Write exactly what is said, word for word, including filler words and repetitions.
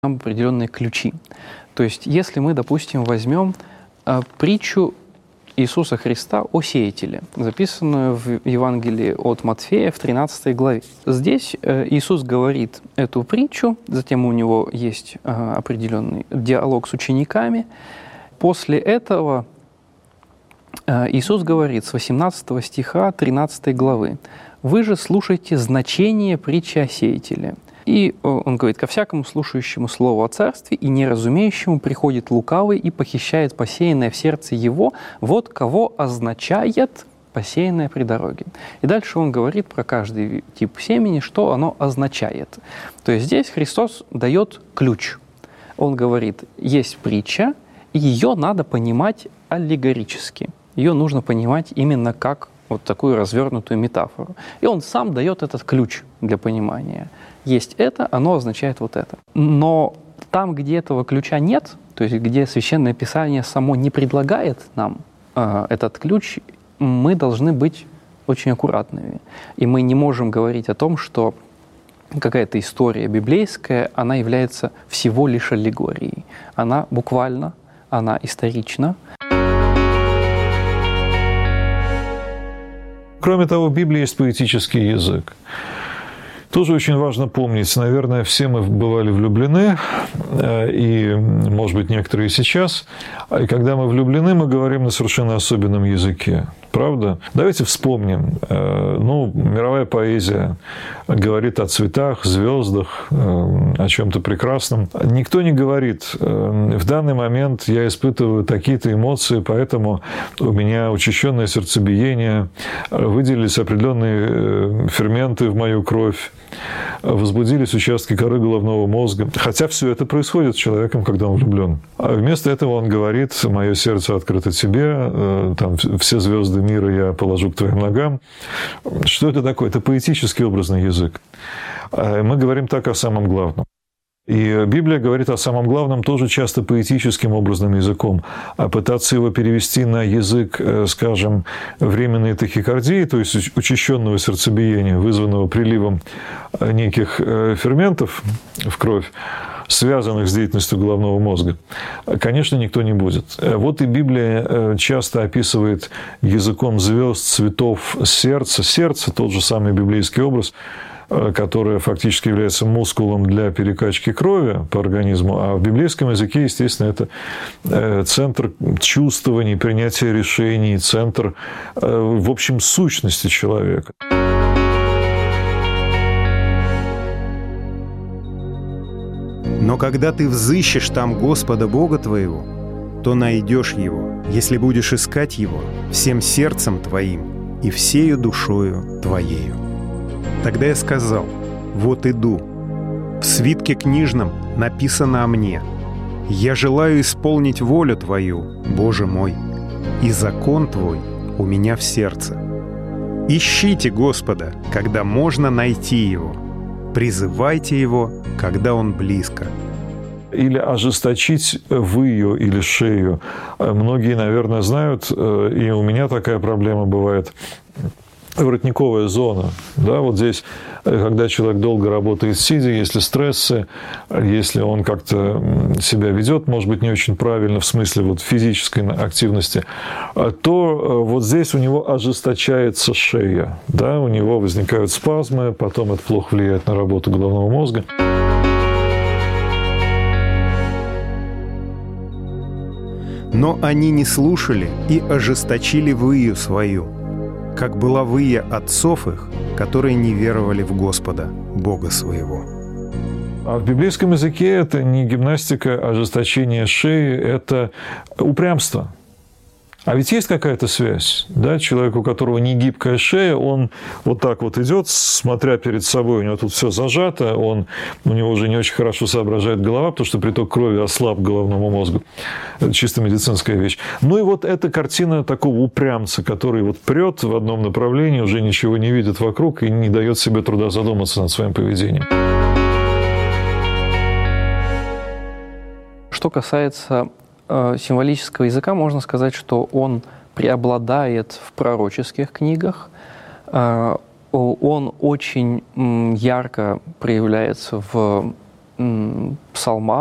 нам определенные ключи. То есть, если мы, допустим, возьмем э, притчу Иисуса Христа о сеятеле, записанную в Евангелии от Матфея в тринадцатой главе. Здесь э, Иисус говорит эту притчу, затем у него есть э, определенный диалог с учениками. После этого э, Иисус говорит с восемнадцатого стиха тринадцатой главы: «Вы же слушайте значение притчи о сеятеле». И он говорит: «Ко всякому слушающему слову о царстве и неразумеющему приходит лукавый и похищает посеянное в сердце его, вот кого означает посеянное при дороге». И дальше он говорит про каждый тип семени, что оно означает. То есть здесь Христос дает ключ. Он говорит: есть притча, и ее надо понимать аллегорически. Ее нужно понимать именно как вот такую развернутую метафору. И он сам дает этот ключ для понимания. Есть это, оно означает вот это. Но там, где этого ключа нет, то есть где Священное Писание само не предлагает нам э, этот ключ, мы должны быть очень аккуратными. И мы не можем говорить о том, что какая-то история библейская, она является всего лишь аллегорией. Она буквально, она исторична. Кроме того, в Библии есть поэтический язык. Тоже очень важно помнить, наверное, все мы бывали влюблены, и, может быть, некоторые сейчас. И когда мы влюблены, мы говорим на совершенно особенном языке. Правда? Давайте вспомним. Ну, мировая поэзия говорит о цветах, звездах, о чем-то прекрасном. Никто не говорит: в данный момент я испытываю такие-то эмоции, поэтому у меня учащенное сердцебиение, выделились определенные ферменты в мою кровь, возбудились участки коры головного мозга. Хотя все это происходит с человеком, когда он влюблен. А вместо этого он говорит: мое сердце открыто тебе, там все звезды мира я положу к твоим ногам. Что это такое? Это поэтический образный язык. Мы говорим так о самом главном. И Библия говорит о самом главном тоже часто поэтическим образным языком. А пытаться его перевести на язык, скажем, временной тахикардии, то есть учащенного сердцебиения, вызванного приливом неких ферментов в кровь, связанных с деятельностью головного мозга, конечно, никто не будет. Вот и Библия часто описывает языком звезд, цветов, сердца. Сердце – тот же самый библейский образ, которое фактически является мускулом для перекачки крови по организму, а в библейском языке, естественно, это центр чувствований, принятия решений, центр, в общем, сущности человека. Но когда ты взыщешь там Господа Бога твоего, то найдешь Его, если будешь искать Его всем сердцем твоим и всею душою твоею. Тогда я сказал: вот иду. В свитке книжном написано о мне: я желаю исполнить волю Твою, Боже мой, и закон Твой у меня в сердце. Ищите Господа, когда можно найти Его. Призывайте Его, когда Он близко. Или ожесточить выю или шею. Многие, наверное, знают, и у меня такая проблема бывает, воротниковая зона. Да, вот здесь, когда человек долго работает сидя, если стрессы, если он как-то себя ведет, может быть, не очень правильно в смысле вот физической активности, то вот здесь у него ожесточается шея. Да, у него возникают спазмы, потом это плохо влияет на работу головного мозга. Но они не слушали и ожесточили выю свою, как была выя отцов их, которые не веровали в Господа, Бога своего. А в библейском языке это не гимнастика, ожесточение шеи, это упрямство. А ведь есть какая-то связь, да? Человек, у которого не гибкая шея, он вот так вот идет, смотря перед собой, у него тут все зажато, он, у него уже не очень хорошо соображает голова, потому что приток крови ослаб головному мозгу. Это чисто медицинская вещь. Ну и вот эта картина такого упрямца, который вот прет в одном направлении, уже ничего не видит вокруг и не дает себе труда задуматься над своим поведением. Что касается символического языка, можно сказать, что он преобладает в пророческих книгах. Он очень ярко проявляется в м, псалма,